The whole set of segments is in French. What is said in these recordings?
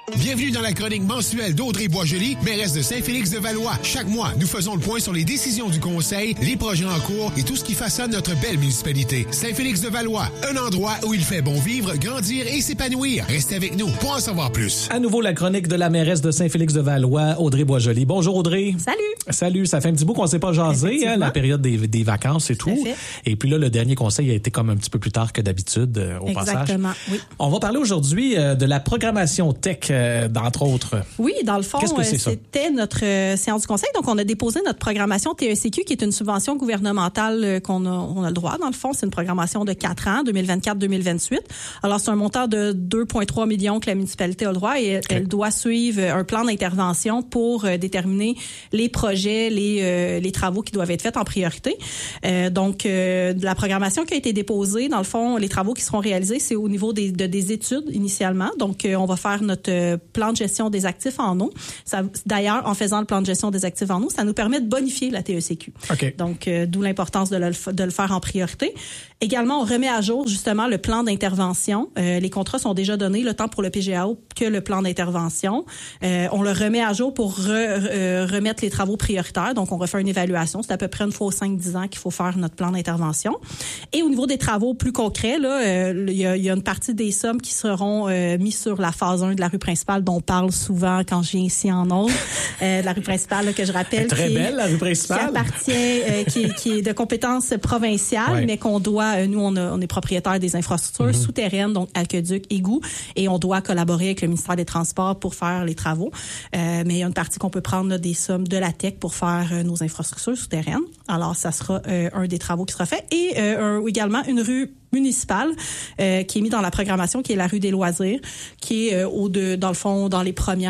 Bienvenue dans la chronique mensuelle d'Audrey Boisjoli, mairesse de Saint-Félix-de-Valois. Chaque mois, nous faisons le point sur les décisions du conseil, les projets en cours et tout ce qui façonne notre belle municipalité. Saint-Félix-de-Valois, un endroit où il fait bon vivre, grandir et s'épanouir. Restez avec nous pour en savoir plus. À nouveau, la chronique de la mairesse de Saint-Félix-de-Valois, Audrey Boisjoli. Bonjour Audrey. Salut. Salut, ça fait un petit bout qu'on ne s'est pas jasé, hein, la période des vacances et tout. Et puis là, le dernier conseil a été comme un petit peu plus tard que d'habitude au passage. Exactement, oui. On va parler aujourd'hui de la programmation tech, d'entre autres. Oui, dans le fond, Qu'est-ce que c'est, ça? C'était notre séance du conseil. Donc, on a déposé notre programmation TECQ, qui est une subvention gouvernementale on a le droit, dans le fond. C'est une programmation de 4 ans, 2024-2028. Alors, c'est un montant de 2,3 millions que la municipalité a le droit et elle doit suivre un plan d'intervention pour déterminer les projets, les travaux qui doivent être faits en priorité. Donc, la programmation qui a été déposée, dans le fond, les travaux qui seront réalisés, c'est au niveau des études initialement. Donc, on va faire notre plan de gestion des actifs en eau. D'ailleurs, en faisant le plan de gestion des actifs en eau, ça nous permet de bonifier la TECQ. Okay. Donc, d'où l'importance de le faire en priorité. Également, on remet à jour justement le plan d'intervention. Les contrats sont déjà donnés, le temps pour le PGAO que le plan d'intervention. On le remet à jour pour remettre les travaux prioritaires. Donc, on refait une évaluation. C'est à peu près une fois aux 5-10 ans qu'il faut faire notre plan d'intervention. Et au niveau des travaux plus concrets, là, il y a une partie des sommes qui seront mises sur la phase 1 de la rue principale dont on parle souvent quand je viens ici en Aude. La rue principale, là, que je rappelle. Très belle, la rue principale. Qui appartient, qui est de compétence provinciale, mais qu'on doit, nous, on est propriétaire des infrastructures souterraines, donc aqueducs, égouts, et on doit collaborer avec le ministère des Transports pour faire les travaux. Mais il y a une partie qu'on peut prendre là, des sommes de la TEC pour faire nos infrastructures souterraines. Alors, ça sera un des travaux qui sera fait. Et également une rue municipale qui est mis dans la programmation, qui est la rue des Loisirs, qui est dans le fond dans les premiers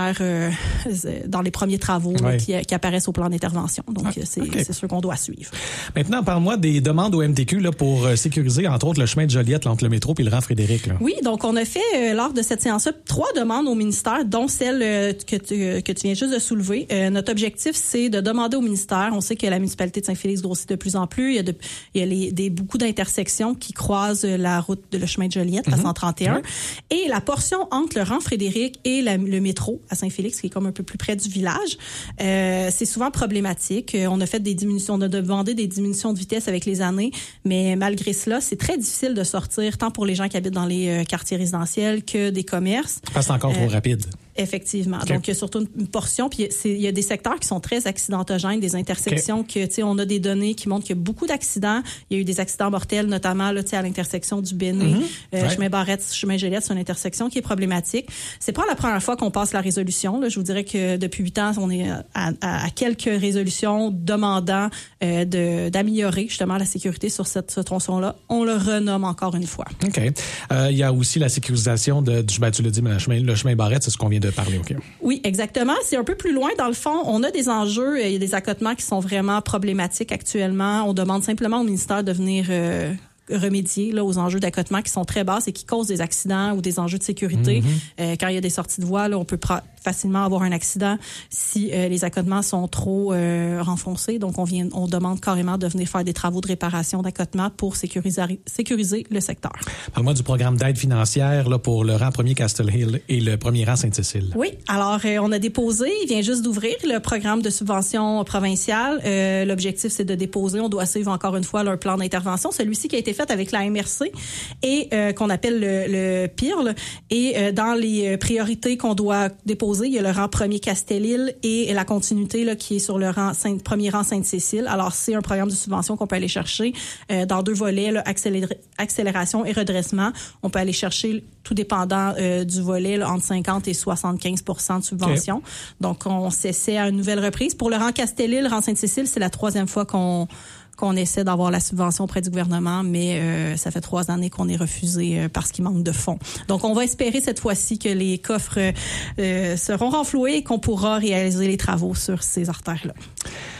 travaux là, qui apparaissent au plan d'intervention. Donc c'est sûr qu'on doit suivre. Maintenant, parle-moi des demandes au MTQ là, pour sécuriser entre autres le chemin de Joliette entre le métro et le rang Frédéric. Là. Oui, donc on a fait lors de cette séance-là 3 demandes au ministère, dont celle que tu viens juste de soulever. Notre objectif, c'est de demander au ministère. On sait que la municipalité de Saint-Félix grossit de plus en plus. Il y a beaucoup d'intersections qui croisent la route le chemin de Joliette, la 131, et la portion entre le rang Frédéric et le métro à Saint-Félix, qui est comme un peu plus près du village. C'est souvent problématique. On a fait des diminutions, on a demandé des diminutions de vitesse avec les années, mais malgré cela, c'est très difficile de sortir, tant pour les gens qui habitent dans les quartiers résidentiels que des commerces. C'est encore trop rapide. Effectivement. Okay. Donc, il y a surtout une portion. Puis, il y a des secteurs qui sont très accidentogènes, des intersections que, tu sais, on a des données qui montrent qu'il y a beaucoup d'accidents. Il y a eu des accidents mortels, notamment, là, tu sais, à l'intersection du Béné, chemin Barrette, chemin Joliette, c'est une intersection qui est problématique. C'est pas la première fois qu'on passe la résolution, là. Je vous dirais que depuis 8 ans, on est à quelques résolutions demandant d'améliorer, justement, la sécurité sur ce tronçon-là. On le renomme encore une fois. OK. Il y a aussi la sécurisation tu l'as dit, mais le chemin Barrette, c'est ce qu'on vient de parler. Okay. Oui, exactement. C'est un peu plus loin. Dans le fond, on a des enjeux, il y a des accotements qui sont vraiment problématiques actuellement. On demande simplement au ministère de venir remédier là, aux enjeux d'accotement qui sont très basses et qui causent des accidents ou des enjeux de sécurité. Quand il y a des sorties de voie, là, on peut facilement avoir un accident si les accotements sont trop renfoncés. Donc, on demande carrément de venir faire des travaux de réparation d'accotement pour sécuriser le secteur. Parle-moi du programme d'aide financière là, pour le rang 1er Castle Hill et le 1er rang Sainte-Cécile. Oui, alors on a déposé, il vient juste d'ouvrir le programme de subvention provinciale. L'objectif, c'est de déposer. On doit suivre encore une fois leur plan d'intervention. Celui-ci qui a été fait avec la MRC et qu'on appelle le PIRL. Et dans les priorités qu'on doit déposer, il y a le rang 1er Castel-Île et la continuité là, qui est sur le premier rang Sainte-Cécile. Alors, c'est un programme de subvention qu'on peut aller chercher dans 2 volets, là, accélération et redressement. On peut aller chercher, tout dépendant du volet, là, entre 50 et 75% de subvention. Okay. Donc, on s'essaie à une nouvelle reprise. Pour le rang Castel-Île, rang Sainte-Cécile, c'est la 3e fois qu'on essaie d'avoir la subvention auprès du gouvernement, mais ça fait 3 années qu'on est refusé parce qu'il manque de fonds. Donc, on va espérer cette fois-ci que les coffres seront renfloués et qu'on pourra réaliser les travaux sur ces artères-là.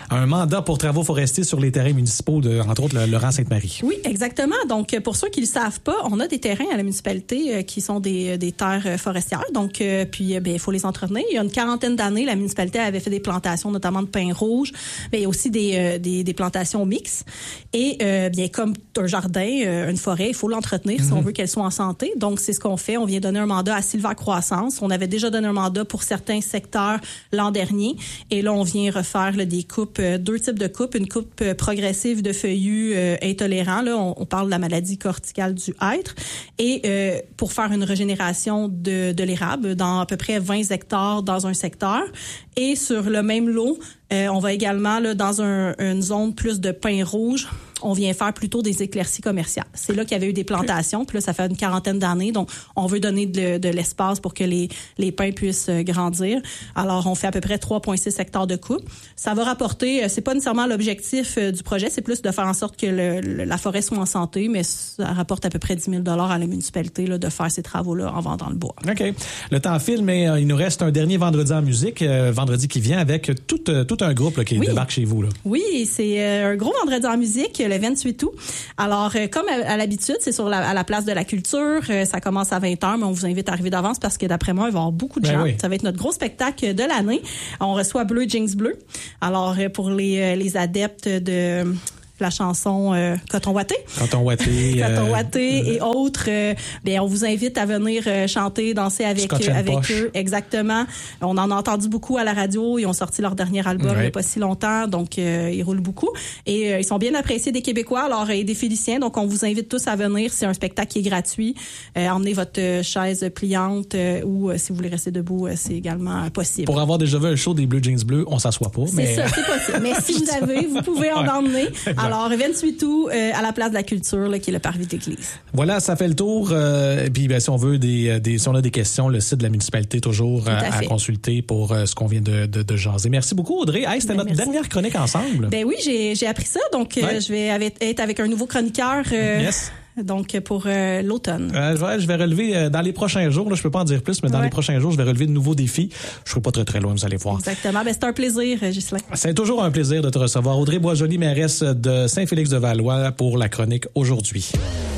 un mandat pour travaux forestiers sur les terrains municipaux de, entre autres, le Laurent-Sainte-Marie. Oui, exactement. Donc, pour ceux qui le savent pas, on a des terrains à la municipalité qui sont des terres forestières. Donc, il faut les entretenir. Il y a une quarantaine d'années, la municipalité avait fait des plantations, notamment de pins rouges, mais il y a aussi des plantations mixtes. Et comme un jardin, une forêt, il faut l'entretenir si on veut qu'elle soit en santé. Donc, c'est ce qu'on fait. On vient donner un mandat à Sylva Croissance. On avait déjà donné un mandat pour certains secteurs l'an dernier. Et là, on vient refaire des coupes, 2 types de coupes. Une coupe progressive de feuillus intolérants. Là, on parle de la maladie corticale du hêtre. Et pour faire une régénération de l'érable dans à peu près 20 hectares dans un secteur. Et sur le même lot, on va également, là, dans une zone plus de pins rouges, on vient faire plutôt des éclaircies commerciales. C'est là qu'il y avait eu des plantations, puis là, ça fait une quarantaine d'années, donc on veut donner de l'espace pour que les pins puissent grandir. Alors, on fait à peu près 3,6 hectares de coupe. Ça va rapporter, c'est pas nécessairement l'objectif du projet, c'est plus de faire en sorte que la forêt soit en santé, mais ça rapporte à peu près 10 000 $ à la municipalité là, de faire ces travaux-là en vendant le bois. OK. Le temps file, mais il nous reste un dernier vendredi en musique, vendredi qui vient avec tout un groupe là, qui débarque chez vous. Là. Oui, c'est un gros vendredi en musique, le 28 août. Alors, comme à l'habitude, c'est à la place de la culture. Ça commence à 20h, mais on vous invite à arriver d'avance parce que d'après moi, il va y avoir beaucoup de gens. Oui. Ça va être notre gros spectacle de l'année. On reçoit Bleu Jeans Bleu. Alors, pour les adeptes de la chanson Coton Watté. Coton Watté. Coton Watté et autres. On vous invite à venir chanter, danser avec eux. Exactement. On en a entendu beaucoup à la radio. Ils ont sorti leur dernier album il n'y a pas si longtemps. Donc, ils roulent beaucoup. Et ils sont bien appréciés des Québécois alors, et des Féliciens. Donc, on vous invite tous à venir. C'est un spectacle qui est gratuit. Emmenez votre chaise pliante ou si vous voulez rester debout, c'est également possible. Pour avoir déjà vu un show des Bleu Jeans Bleu, on s'assoit pas. C'est ça, c'est possible. Mais si vous avez, vous pouvez en emmener. Alors, 28 août, à la place de la culture, là, qui est le parvis d'église. Voilà, ça fait le tour. Puis, si on veut si on a des questions, le site de la municipalité toujours à consulter pour ce qu'on vient de jaser. Merci beaucoup, Audrey. Hey, c'était notre dernière chronique ensemble. Ben oui, j'ai appris ça. Donc, je vais être avec un nouveau chroniqueur. Yes. Donc, pour l'automne. Je vais relever dans les prochains jours, là, je peux pas en dire plus, mais dans les prochains jours, je vais relever de nouveaux défis. Je serai pas très, très loin, vous allez voir. Exactement. C'est un plaisir, Ghislain. C'est toujours un plaisir de te recevoir. Audrey Boisjoli, mairesse de Saint-Félix-de-Valois, pour la chronique aujourd'hui.